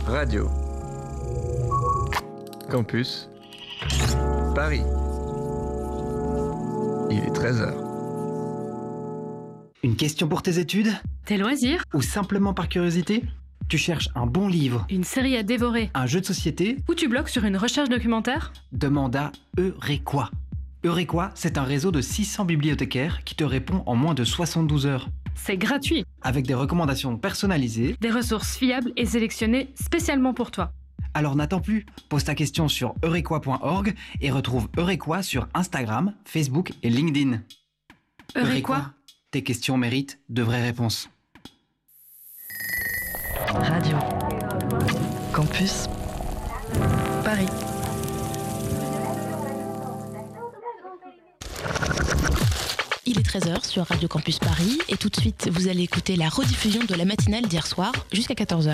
Radio Campus Paris. Il est 13h. Une question pour tes études ? Tes loisirs ? Ou simplement par curiosité ? Tu cherches un bon livre, Une série à dévorer ? un jeu de société ? Ou tu bloques sur une recherche documentaire ? Demande à Eurequa. Eurequa, c'est un réseau de 600 bibliothécaires qui te répond en moins de 72 heures. C'est gratuit. Avec des recommandations personnalisées. Des ressources fiables et sélectionnées spécialement pour toi. Alors n'attends plus, pose ta question sur eurequa.org et retrouve Eurequa sur Instagram, Facebook et LinkedIn. Eurequa ? Tes questions méritent de vraies réponses. Radio Campus Paris. Il est 13h sur Radio Campus Paris et tout de suite vous allez écouter la rediffusion de la matinale d'hier soir jusqu'à 14h.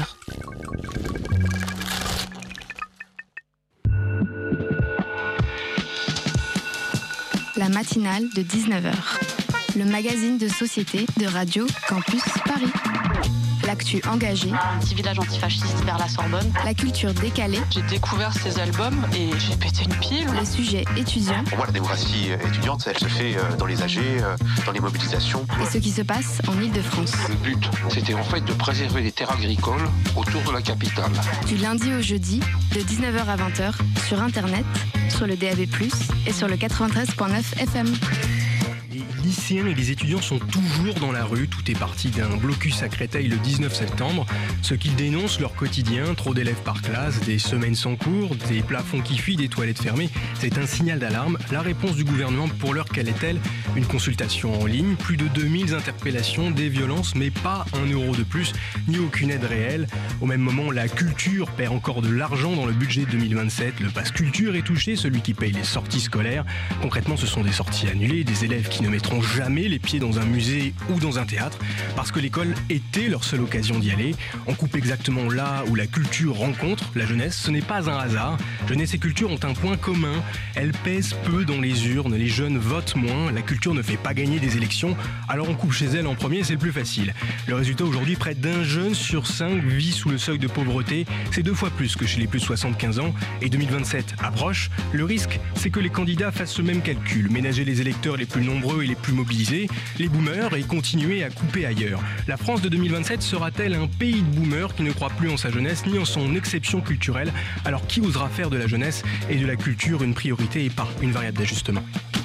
La matinale de 19h. Le magazine de société de Radio Campus Paris. L'actu engagée, Un petit village antifasciste vers la Sorbonne. la culture décalée, J'ai découvert ces albums et j'ai pété une pile. les sujets étudiants Pour moi, la démocratie étudiante, elle se fait dans les AG, dans les mobilisations. et ce qui se passe en Île-de-France. Le but, c'était en fait de préserver les terres agricoles autour de la capitale. Du lundi au jeudi, de 19h à 20h, sur Internet, sur le DAB+, et sur le 93.9 FM. Les lycéens et les étudiants sont toujours dans la rue. Tout est parti d'un blocus à Créteil le 19 septembre. Ceux qui dénoncent leur quotidien, trop d'élèves par classe, des semaines sans cours, des plafonds qui fuient, des toilettes fermées, c'est un signal d'alarme. La réponse du gouvernement pour l'heure, quelle est-elle ? Une consultation en ligne, plus de 2000 interpellations, des violences, mais pas un euro de plus, ni aucune aide réelle. Au même moment, la culture perd encore de l'argent dans le budget 2027. Le pass culture est touché, celui qui paye les sorties scolaires. Concrètement, ce sont des sorties annulées, des élèves qui ne mettront jamais les pieds dans un musée ou dans un théâtre parce que l'école était leur seule occasion d'y aller. On coupe exactement là où la culture rencontre la jeunesse. Ce n'est pas un hasard. Jeunesse et culture ont un point commun. Elles pèsent peu dans les urnes. Les jeunes votent moins. La culture ne fait pas gagner des élections. Alors on coupe chez elles en premier, c'est le plus facile. Le résultat aujourd'hui, près d'un jeune sur 5 vit sous le seuil de pauvreté. C'est 2 fois plus que chez les plus de 75 ans. Et 2027 approche. Le risque, c'est que les candidats fassent ce même calcul. Ménager les électeurs les plus nombreux et les plus mobilisés, les boomers, et continuer à couper ailleurs. La France de 2027 sera-t-elle un pays de boomers qui ne croit plus en sa jeunesse ni en son exception culturelle ? Alors qui osera faire de la jeunesse et de la culture une priorité et pas une variable d'ajustement ?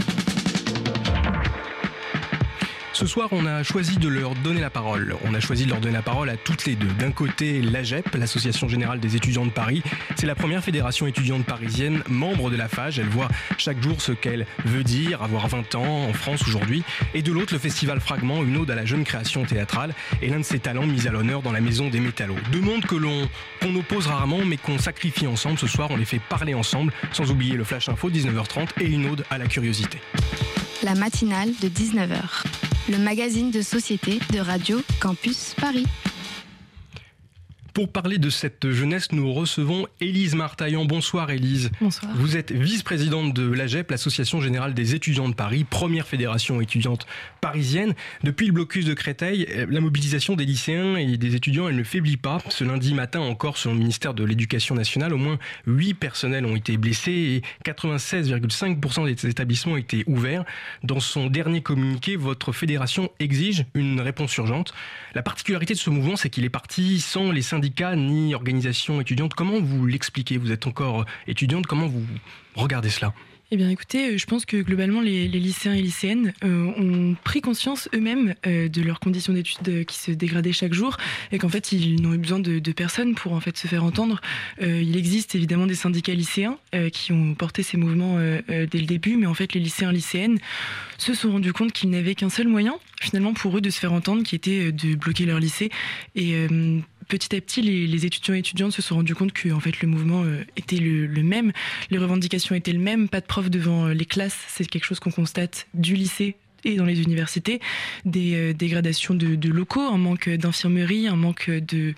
Ce soir, on a choisi de leur donner la parole. On a choisi de leur donner la parole à toutes les deux. D'un côté, l'AGEP, l'Association Générale des Étudiants de Paris. C'est la première fédération étudiante parisienne, membre de la FAGE. Elle voit chaque jour ce qu'elle veut dire, avoir 20 ans en France aujourd'hui. Et de l'autre, le Festival Fragment, une ode à la jeune création théâtrale et l'un de ses talents mis à l'honneur dans la Maison des Métallos. Deux mondes qu'on oppose rarement, mais qu'on sacrifie ensemble. Ce soir, on les fait parler ensemble, sans oublier le Flash Info, 19h30, et une ode à la curiosité. La matinale de 19h. Le magazine de société de Radio Campus Paris. Pour parler de cette jeunesse, nous recevons Élise Martaillan. Bonsoir Élise. Bonsoir. Vous êtes vice-présidente de l'AGEP, l'Association Générale des Étudiants de Paris, première fédération étudiante parisienne. Depuis le blocus de Créteil, la mobilisation des lycéens et des étudiants, elle ne faiblit pas. Ce lundi matin encore, selon le ministère de l'Éducation nationale, au moins 8 personnels ont été blessés et 96,5% des établissements ont été ouverts. Dans son dernier communiqué, votre fédération exige une réponse urgente. La particularité de ce mouvement, c'est qu'il est parti sans les syndicats ni organisations étudiantes. Comment vous l'expliquez ? Vous êtes encore étudiante, comment vous regardez cela ? Eh bien écoutez, je pense que globalement les lycéens et lycéennes ont pris conscience eux-mêmes de leurs conditions d'études qui se dégradaient chaque jour et qu'en fait ils n'ont eu besoin de personne pour en fait se faire entendre. Il existe évidemment des syndicats lycéens qui ont porté ces mouvements dès le début, mais en fait les lycéens et lycéennes se sont rendus compte qu'ils n'avaient qu'un seul moyen finalement pour eux de se faire entendre, qui était de bloquer leur lycée. Et petit à petit, les étudiants et étudiantes se sont rendus compte que en fait, le mouvement était le même, les revendications étaient les mêmes, pas de profs devant les classes, c'est quelque chose qu'on constate du lycée et dans les universités, des dégradations de locaux, un manque d'infirmerie, un manque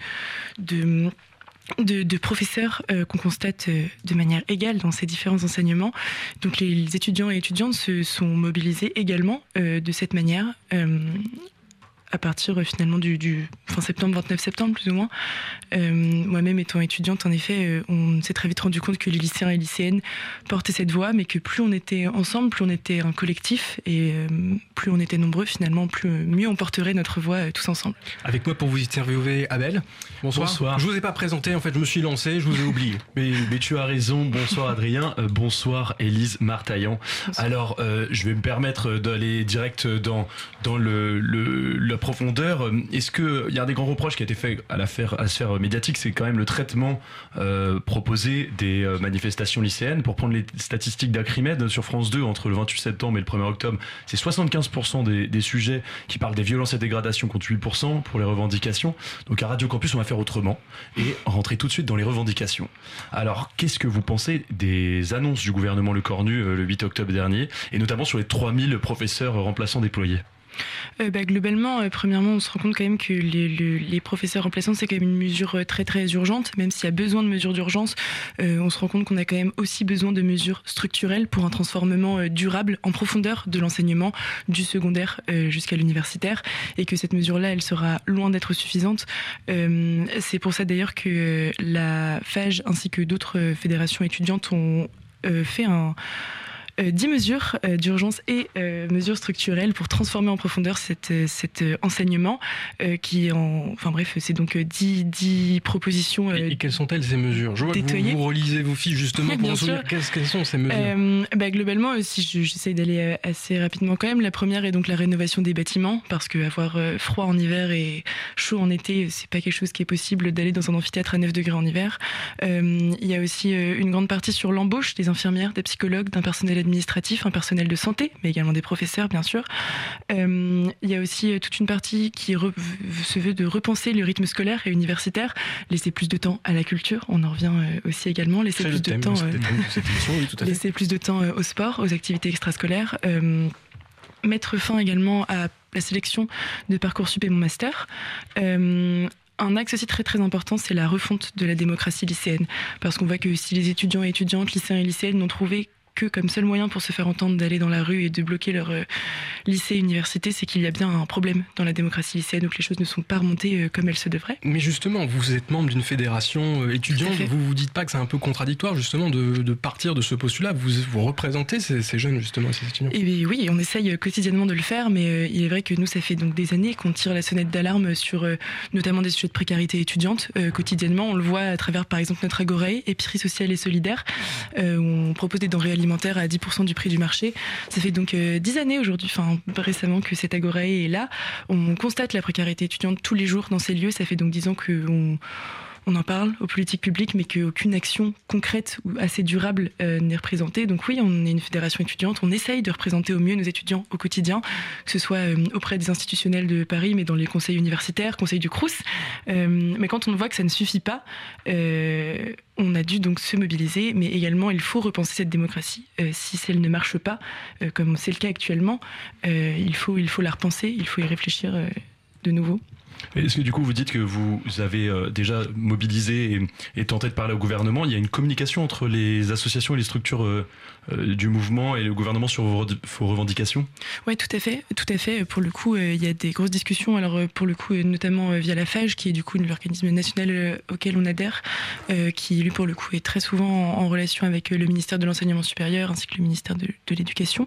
de professeurs qu'on constate de manière égale dans ces différents enseignements. Donc les étudiants et étudiantes se sont mobilisés également de cette manière à partir finalement du fin septembre, 29 septembre plus ou moins. Moi-même étant étudiante, en effet, on s'est très vite rendu compte que les lycéens et lycéennes portaient cette voix, mais que plus on était ensemble, plus on était un collectif, et plus on était nombreux finalement, mieux on porterait notre voix tous ensemble. Avec moi pour vous interviewer, Abel. Bonsoir. Je vous ai pas présenté, en fait je me suis lancé, je vous ai oublié. Mais tu as raison, bonsoir Adrien, bonsoir Élise Martaillan. Alors je vais me permettre d'aller direct dans la profondeur. Est-ce qu'il y a un des grands reproches qui a été fait à la sphère médiatique, c'est quand même le traitement proposé des manifestations lycéennes. Pour prendre les statistiques d'Acrimed sur France 2 entre le 28 septembre et le 1er octobre, c'est 75% des sujets qui parlent des violences et dégradations contre 8% pour les revendications. Donc à Radio Campus on va faire autrement et rentrer tout de suite dans les revendications. Alors qu'est-ce que vous pensez des annonces du gouvernement Lecornu le 8 octobre dernier, et notamment sur les 3000 professeurs remplaçants déployés? Globalement, premièrement, on se rend compte quand même que les professeurs remplaçants, c'est quand même une mesure très très urgente. Même s'il y a besoin de mesures d'urgence, on se rend compte qu'on a quand même aussi besoin de mesures structurelles pour un transformement durable en profondeur de l'enseignement du secondaire jusqu'à l'universitaire, et que cette mesure-là, elle sera loin d'être suffisante. C'est pour ça d'ailleurs que la FAGE ainsi que d'autres fédérations étudiantes ont fait 10 mesures d'urgence et mesures structurelles pour transformer en profondeur cet enseignement c'est donc 10 propositions. Et quelles sont-elles ces mesures? Je vois que vous relisez vos fiches justement pour en souvenir. Quelles sont ces mesures? Globalement, si j'essaye d'aller assez rapidement quand même, la première est donc la rénovation des bâtiments, parce qu'avoir froid en hiver et chaud en été, c'est pas quelque chose qui est possible d'aller dans un amphithéâtre à 9 degrés en hiver. Il y a aussi une grande partie sur l'embauche des infirmières, des psychologues, d'un personnel administratif, un personnel de santé, mais également des professeurs, bien sûr. Il y a aussi toute une partie qui se veut de repenser le rythme scolaire et universitaire, laisser plus de temps à la culture, on en revient aussi également, laisser plus de temps, laisser plus de temps au sport, aux activités extrascolaires, mettre fin également à la sélection de Parcoursup et mon master. Un axe aussi très très important, c'est la refonte de la démocratie lycéenne, parce qu'on voit que si les étudiants et étudiantes, lycéens et lycéennes n'ont trouvé que comme seul moyen pour se faire entendre d'aller dans la rue et de bloquer leur lycée et université, c'est qu'il y a bien un problème dans la démocratie lycéenne, où les choses ne sont pas remontées comme elles se devraient. Mais justement, vous êtes membre d'une fédération étudiante, vous vous dites pas que c'est un peu contradictoire justement de partir de ce postulat? Vous représentez ces jeunes justement, ces étudiants? Eh bien, oui, on essaye quotidiennement de le faire, mais il est vrai que nous, ça fait donc des années qu'on tire la sonnette d'alarme sur notamment des sujets de précarité étudiante. Quotidiennement, on le voit à travers par exemple notre Agorae, épicerie sociale et solidaire, où on propose des denrées alimentaire à 10% du prix du marché. Ça fait donc 10 années aujourd'hui, récemment, que cette Agorae est là. On constate la précarité étudiante tous les jours dans ces lieux. Ça fait donc 10 ans qu'on en parle aux politiques publiques, mais qu'aucune action concrète ou assez durable n'est représentée. Donc oui, on est une fédération étudiante, on essaye de représenter au mieux nos étudiants au quotidien, que ce soit auprès des institutionnels de Paris, mais dans les conseils universitaires, conseils du Crous. Mais quand on voit que ça ne suffit pas, on a dû donc se mobiliser, mais également il faut repenser cette démocratie. Si elle ne marche pas, comme c'est le cas actuellement, il faut la repenser, il faut y réfléchir de nouveau. Est-ce que du coup vous dites que vous avez déjà mobilisé et tenté de parler au gouvernement? Il y a une communication entre les associations et les structures du mouvement et le gouvernement sur vos revendications? Oui, tout à fait. Pour le coup, il y a des grosses discussions. Alors pour le coup, notamment via la FAGE, qui est du coup l'organisme national auquel on adhère, qui lui pour le coup est très souvent en relation avec le ministère de l'Enseignement supérieur ainsi que le ministère de l'Éducation.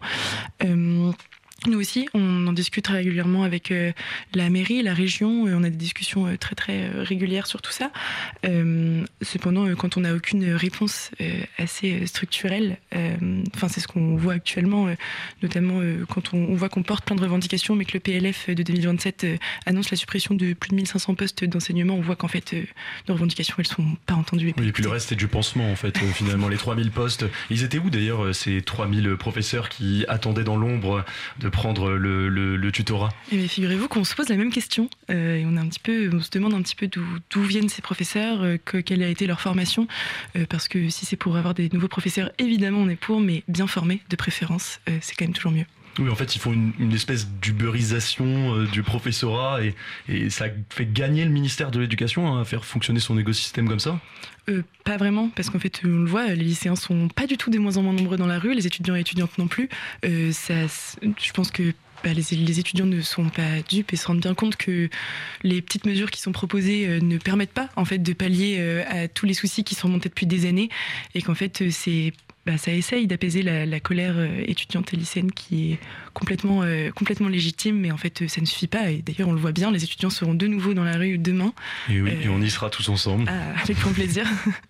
Nous aussi, on en discute très régulièrement avec la mairie, la région. On a des discussions très très régulières sur tout ça. Cependant, quand on n'a aucune réponse assez structurelle, c'est ce qu'on voit actuellement, notamment quand on voit qu'on porte plein de revendications, mais que le PLF de 2027 annonce la suppression de plus de 1500 postes d'enseignement, on voit qu'en fait, nos revendications, elles sont pas entendues. Oui, et puis le reste, c'est du pansement, en fait, finalement. Les 3000 postes, ils étaient où d'ailleurs, ces 3000 professeurs qui attendaient dans l'ombre de prendre le tutorat? Eh bien, figurez-vous qu'on se pose la même question et on se demande un petit peu d'où viennent ces professeurs, quelle a été leur formation, parce que si c'est pour avoir des nouveaux professeurs, évidemment on est pour, mais bien formés de préférence, c'est quand même toujours mieux. Oui, en fait, ils font une espèce d'ubérisation du professorat et ça fait gagner le ministère de l'Éducation à faire fonctionner son écosystème comme ça? Pas vraiment, parce qu'en fait, on le voit, les lycéens sont pas du tout de moins en moins nombreux dans la rue, les étudiants et étudiantes non plus. Je pense que les étudiants ne sont pas dupes et se rendent bien compte que les petites mesures qui sont proposées ne permettent pas en fait de pallier à tous les soucis qui sont remontés depuis des années, et qu'en fait ça essaye d'apaiser la colère étudiante et lycéenne qui est complètement légitime, mais en fait ça ne suffit pas, et d'ailleurs on le voit bien, les étudiants seront de nouveau dans la rue demain. Et oui, et on y sera tous ensemble. Avec grand plaisir.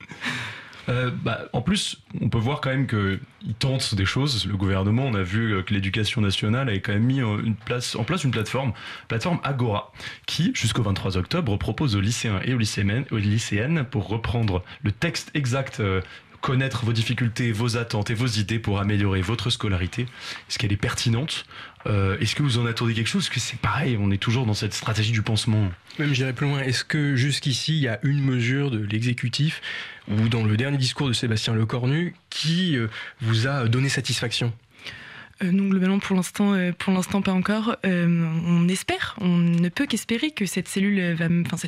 En plus, on peut voir quand même qu'ils tentent des choses. Le gouvernement, on a vu que l'éducation nationale avait quand même mis en place une plateforme Agora, qui, jusqu'au 23 octobre, propose aux lycéens et aux lycéennes, pour reprendre le texte exact, connaître vos difficultés, vos attentes et vos idées pour améliorer votre scolarité. Est-ce qu'elle est pertinente ? Est-ce que vous en attendez quelque chose ? Parce que c'est pareil, on est toujours dans cette stratégie du pansement. Même j'irai plus loin, est-ce que jusqu'ici il y a une mesure de l'exécutif ou dans le dernier discours de Sébastien Lecornu qui vous a donné satisfaction ? Non, globalement, pour l'instant, pas encore. On espère, on ne peut qu'espérer que cette cellule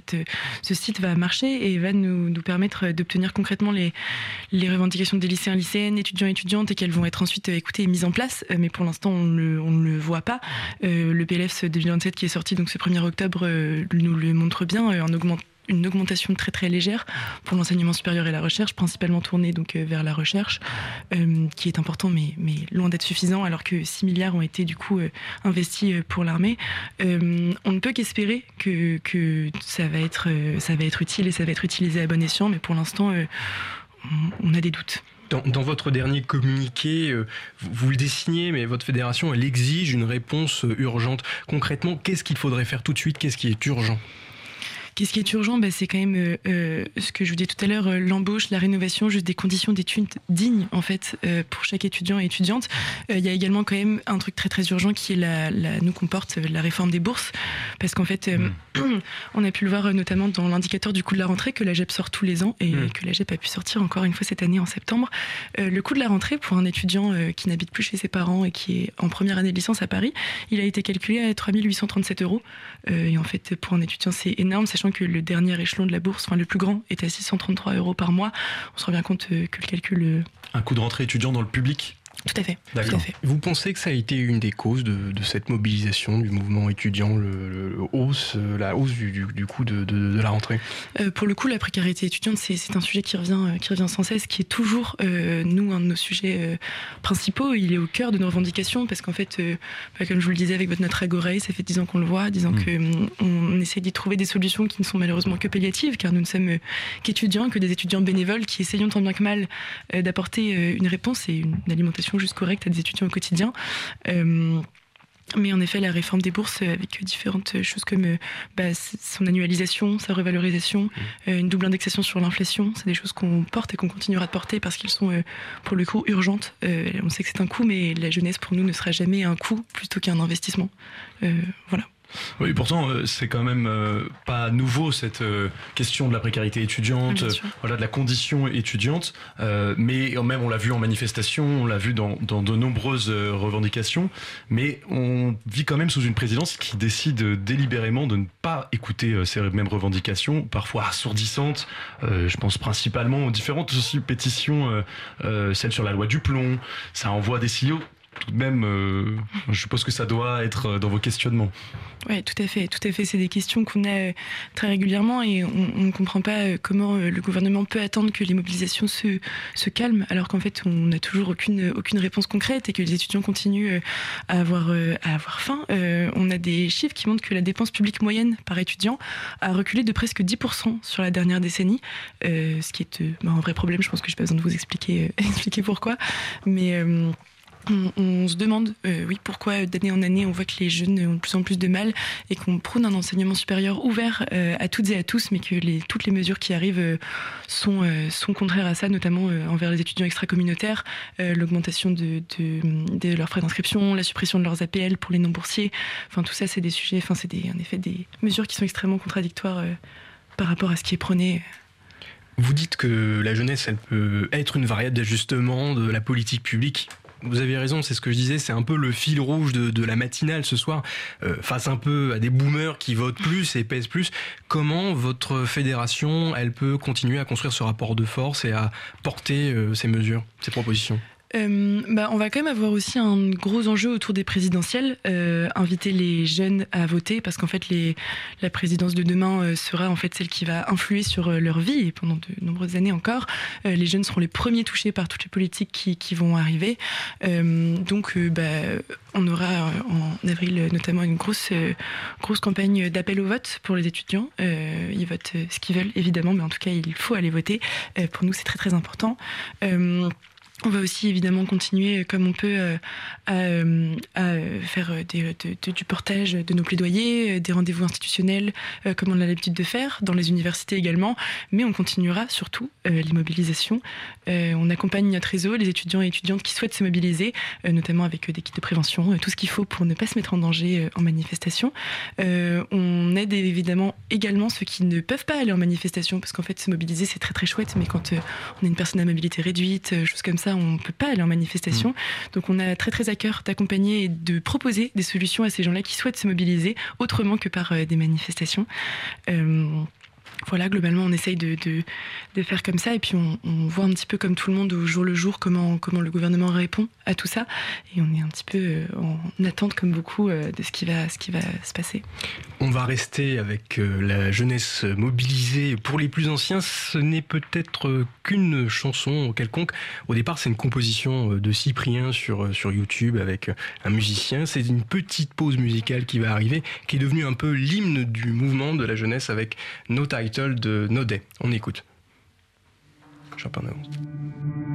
ce site va marcher et va nous permettre d'obtenir concrètement les revendications des lycéens, lycéennes, étudiants, étudiantes, et qu'elles vont être ensuite écoutées et mises en place. Mais pour l'instant, on ne le voit pas. Le PLF 2027 qui est sorti donc ce 1er octobre nous le montre bien, une augmentation très très légère pour l'enseignement supérieur et la recherche, principalement tournée donc vers la recherche, qui est important mais loin d'être suffisant, alors que 6 milliards ont été du coup investis pour l'armée. On ne peut qu'espérer que ça va être utile et ça va être utilisé à bon escient, mais pour l'instant on a des doutes. Dans votre dernier communiqué, vous le dessinez, mais votre fédération, elle exige une réponse urgente. Concrètement, qu'est-ce qu'il faudrait faire tout de suite ? Qu'est-ce qui est urgent ? Qu'est-ce qui est urgent ? C'est quand même ce que je vous disais tout à l'heure, l'embauche, la rénovation, juste des conditions d'études dignes en fait pour chaque étudiant et étudiante. Il y a également quand même un truc très très urgent qui est nous comporte la réforme des bourses, parce qu'en fait on a pu le voir notamment dans l'indicateur du coût de la rentrée que la GEP sort tous les ans et que la GEP a pu sortir encore une fois cette année en septembre. Le coût de la rentrée pour un étudiant qui n'habite plus chez ses parents et qui est en première année de licence à Paris, il a été calculé à 3 837 €. Et en fait pour un étudiant c'est énorme, sachant que le dernier échelon de la bourse, le plus grand, est à 633 € par mois. On se rend bien compte que le calcul... Un coût de rentrée étudiant dans le public ? Tout à fait. D'accord. Tout à fait. Vous pensez que ça a été une des causes de cette mobilisation du mouvement étudiant, la hausse du coût de la rentrée ? Pour le coup, la précarité étudiante, c'est un sujet qui revient sans cesse, qui est toujours, nous, un de nos sujets principaux. Il est au cœur de nos revendications, parce qu'en fait, comme je vous le disais avec votre note Agora, ça fait 10 ans qu'on le voit, 10 ans qu'on essaie d'y trouver des solutions qui ne sont malheureusement que palliatives, car nous ne sommes qu'étudiants, que des étudiants bénévoles qui essayons tant bien que mal d'apporter une réponse et une alimentation juste correcte à des étudiants au quotidien. Mais en effet, la réforme des bourses avec différentes choses comme son annualisation, sa revalorisation, une double indexation sur l'inflation, c'est des choses qu'on porte et qu'on continuera de porter parce qu'elles sont pour le coup urgentes. On sait que c'est un coût, mais la jeunesse pour nous ne sera jamais un coût plutôt qu'un investissement. Voilà. Oui, pourtant, c'est quand même pas nouveau cette question de la précarité étudiante, de la condition étudiante, mais même on l'a vu en manifestation, on l'a vu dans de nombreuses revendications, mais on vit quand même sous une présidence qui décide délibérément de ne pas écouter ces mêmes revendications, parfois assourdissantes. Je pense principalement aux différentes aussi pétitions, celle sur la loi du plomb. Ça envoie des signaux. Tout de même, je suppose que ça doit être dans vos questionnements. Oui, tout à fait. C'est des questions qu'on a très régulièrement et on ne comprend pas comment le gouvernement peut attendre que les mobilisations se calment, alors qu'en fait, on n'a toujours aucune réponse concrète et que les étudiants continuent à avoir faim. On a des chiffres qui montrent que la dépense publique moyenne par étudiant a reculé de presque 10% sur la dernière décennie, ce qui est un vrai problème. Je pense que je n'ai pas besoin de vous expliquer pourquoi, mais... On se demande, pourquoi d'année en année on voit que les jeunes ont de plus en plus de mal et qu'on prône un enseignement supérieur ouvert à toutes et à tous, mais que toutes les mesures qui arrivent sont contraires à ça, notamment envers les étudiants extracommunautaires, l'augmentation de leurs frais d'inscription, la suppression de leurs APL pour les non-boursiers. Enfin, tout ça, c'est des sujets, c'est en effet des mesures qui sont extrêmement contradictoires par rapport à ce qui est prôné. Vous dites que la jeunesse, elle peut être une variable d'ajustement de la politique publique. Vous avez raison, c'est ce que je disais, c'est un peu le fil rouge de la matinale ce soir, face un peu à des boomers qui votent plus et pèsent plus. Comment votre fédération, elle peut continuer à construire ce rapport de force et à porter ces mesures, ces propositions ? On va quand même avoir aussi un gros enjeu autour des présidentielles, inviter les jeunes à voter, parce qu'en fait la présidence de demain sera en fait celle qui va influer sur leur vie, et pendant de nombreuses années encore. Les jeunes seront les premiers touchés par toutes les politiques qui vont arriver. On aura en avril notamment une grosse campagne d'appel au vote pour les étudiants. Ils votent ce qu'ils veulent évidemment, mais en tout cas il faut aller voter. Pour nous c'est très très important. On va aussi évidemment continuer comme on peut à faire du portage de nos plaidoyers, des rendez-vous institutionnels comme on a l'habitude de faire, dans les universités également, mais on continuera surtout les mobilisations. On accompagne notre réseau, les étudiants et étudiantes qui souhaitent se mobiliser, notamment avec des kits de prévention, tout ce qu'il faut pour ne pas se mettre en danger en manifestation. On aide évidemment également ceux qui ne peuvent pas aller en manifestation, parce qu'en fait se mobiliser c'est très très chouette, mais quand on est une personne à mobilité réduite, choses comme ça, on ne peut pas aller en manifestation. Donc on a très très à cœur d'accompagner et de proposer des solutions à ces gens-là qui souhaitent se mobiliser autrement que par des manifestations. Voilà, globalement, on essaye de faire comme ça, et puis on voit un petit peu comme tout le monde au jour le jour comment le gouvernement répond à tout ça, et on est un petit peu en attente comme beaucoup de ce qui va se passer. On va rester avec la jeunesse mobilisée. Pour les plus anciens, ce n'est peut-être qu'une chanson quelconque. Au départ, c'est une composition de Cyprien sur YouTube avec un musicien. C'est une petite pause musicale qui va arriver, qui est devenue un peu l'hymne du mouvement de la jeunesse avec No Title de No Day. On écoute. Chopin.